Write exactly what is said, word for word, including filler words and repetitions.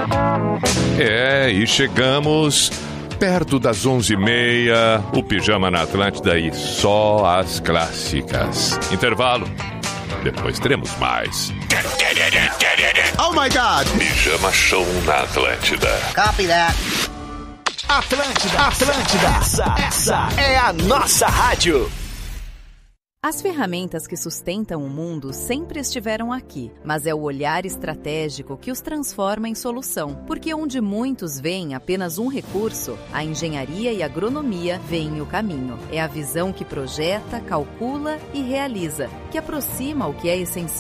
É, e chegamos perto das onze e meia, o Pijama na Atlântida e só as clássicas. Intervalo. Depois teremos mais. Oh my God! Pijama Show na Atlântida. Copy that. Atlântida, Atlântida, essa, essa é a nossa rádio. As ferramentas que sustentam o mundo sempre estiveram aqui, mas é o olhar estratégico que os transforma em solução. Porque onde muitos veem apenas um recurso, a engenharia e a agronomia veem o caminho. É a visão que projeta, calcula e realiza, que aproxima o que é essencial